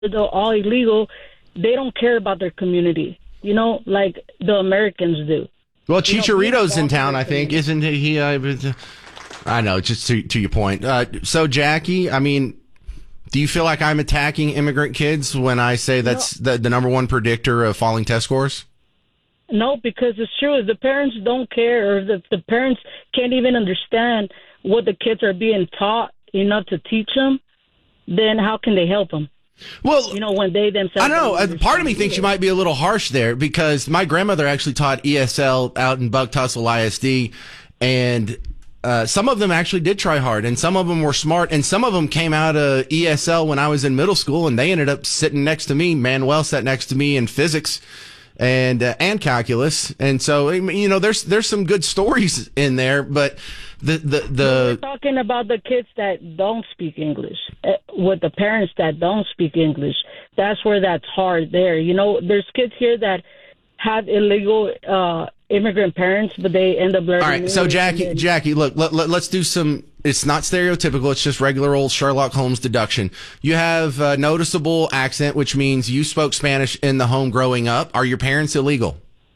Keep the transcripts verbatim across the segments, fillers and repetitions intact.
they're all illegal, they don't care about their community, you know, like the Americans do. Well, Chicharito's you know, in town, I think, isn't he? Uh, I know, just to, to your point. Uh, so, Jackie, I mean, do you feel like I'm attacking immigrant kids when I say that's no. the, the number one predictor of falling test scores? No, because it's true. If the parents don't care, or if the parents can't even understand what the kids are being taught enough to teach them, then how can they help them? Well, you know, when they themselves. I know. Uh, part of me thinks you might be a little harsh there, because my grandmother actually taught E S L out in Buck Tussle I S D, and uh, some of them actually did try hard, and some of them were smart, and some of them came out of E S L when I was in middle school, and they ended up sitting next to me. Manuel sat next to me in physics and uh, and calculus, and so you know, there's there's some good stories in there, but the the the we're talking about the kids that don't speak English, uh, with the parents that don't speak English. That's where that's hard. There, you know, there's kids here that have illegal uh, immigrant parents, but they end up learning. All right, English. so Jackie, Jackie, look, let, let, let's do some. It's not stereotypical. It's just regular old Sherlock Holmes deduction. You have a noticeable accent, which means you spoke Spanish in the home growing up. Are your parents illegal?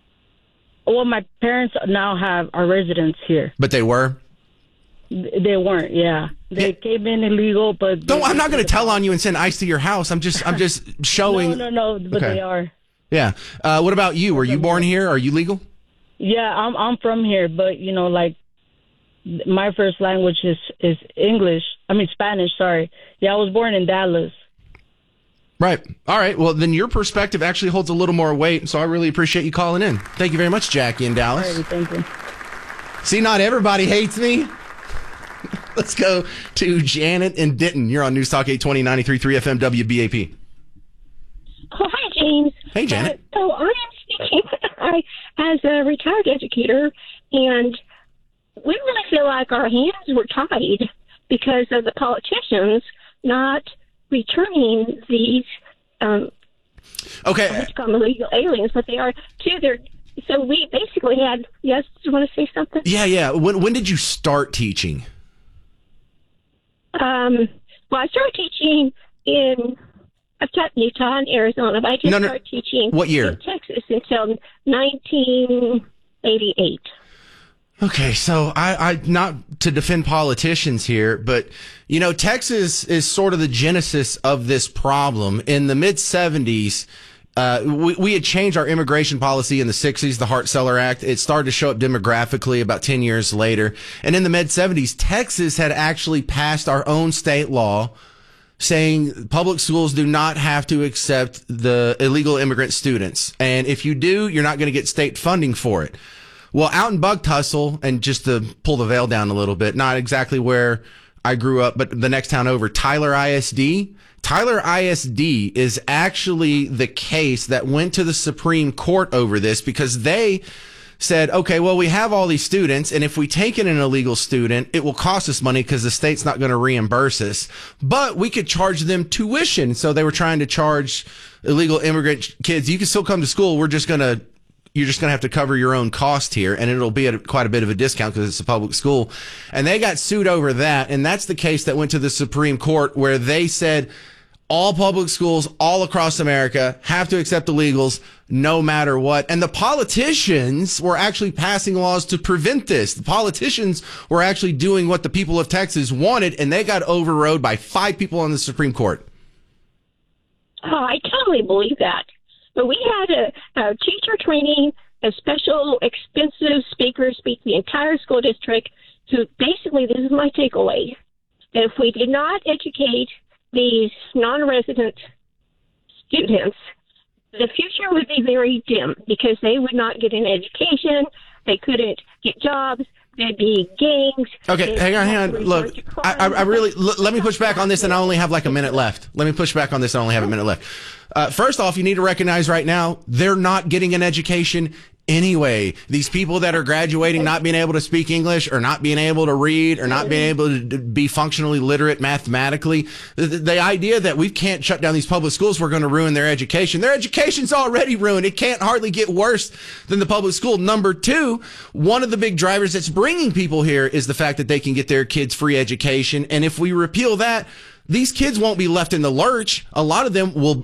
Well, my parents now have are residents here. But they were? They weren't, yeah. They yeah. came in illegal, but... Don't, I'm not going to tell on you and send ice to your house. I'm just I'm just showing... no, no, no, but okay. They are. Yeah. Uh, what about you? Were you born here? Are you legal? Yeah, I'm I'm from here, but, you know, like, my first language is, is English. I mean, Spanish, sorry. Yeah, I was born in Dallas. Right. All right. Well, then your perspective actually holds a little more weight, so I really appreciate you calling in. Thank you very much, Jackie in Dallas. All right, thank you. See, not everybody hates me. Let's go to Janet in Denton. You're on News Talk eight twenty, ninety-three point three F M W B A P. Oh, hi, James. Hey, Janet. Uh, so I am speaking I, as a retired educator, and we really feel like our hands were tied because of the politicians not returning these, um, okay, I call them illegal aliens, but they are to their. So we basically had. Yes, do you want to say something? Yeah, yeah. When when did you start teaching? Um. Well, I started teaching in. I've taught in Utah and Arizona, but I just no, no. started teaching what year? in Texas until nineteen eighty-eight. Okay, so I, I not to defend politicians here, but you know, Texas is sort of the genesis of this problem. In the mid seventies, uh, we, we had changed our immigration policy in the sixties, the Hart-Celler Act. It started to show up demographically about ten years later. And in the mid seventies, Texas had actually passed our own state law saying public schools do not have to accept the illegal immigrant students. And if you do, you're not going to get state funding for it. Well, out in Buck Tussle, and just to pull the veil down a little bit, not exactly where I grew up, but the next town over, Tyler I S D. Tyler I S D is actually the case that went to the Supreme Court over this, because they said, okay, well, we have all these students, and if we take in an illegal student, it will cost us money because the state's not going to reimburse us, but we could charge them tuition. So they were trying to charge illegal immigrant kids, you can still come to school, we're just going to You're just going to have to cover your own cost here, and it'll be at quite a bit of a discount because it's a public school. And they got sued over that, and that's the case that went to the Supreme Court, where they said all public schools all across America have to accept illegals no matter what. And the politicians were actually passing laws to prevent this. The politicians were actually doing what the people of Texas wanted, and they got overrode by five people on the Supreme Court. Oh, I totally believe that. But we had a, a teacher training, a special expensive speaker speak the entire school district. So basically, this is my takeaway. That if we did not educate these non-resident students, the future would be very dim because they would not get an education. They couldn't get jobs. There'd be gangs. Okay, hang on, hang on. Look, I, I really, l- let me push back on this, and I only have like a minute left. Let me push back on this, and I only have a minute left. Uh, first off, you need to recognize right now, they're not getting an education anyway. These people that are graduating not being able to speak English or not being able to read or not being able to be functionally literate mathematically, the, the idea that we can't shut down these public schools, we're going to ruin their education. Their education's already ruined. It can't hardly get worse than the public school. Number two, one of the big drivers that's bringing people here is the fact that they can get their kids free education. And if we repeal that, these kids won't be left in the lurch. A lot of them will